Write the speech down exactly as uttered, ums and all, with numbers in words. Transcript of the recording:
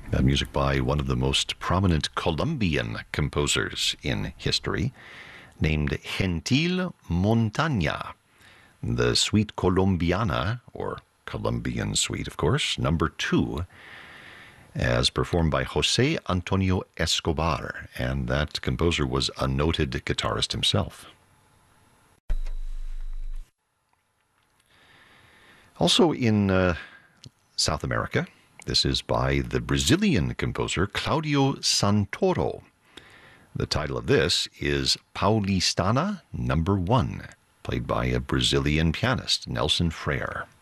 That music by one of the most prominent Colombian composers in history, named Gentil Montaña. The Suite Colombiana, or Colombian Suite, of course, number two, as performed by Jose Antonio Escobar, and that composer was a noted guitarist himself. Also in uh, South America, this is by the Brazilian composer Claudio Santoro. The title of this is Paulistana Number One, played by a Brazilian pianist, Nelson Freire.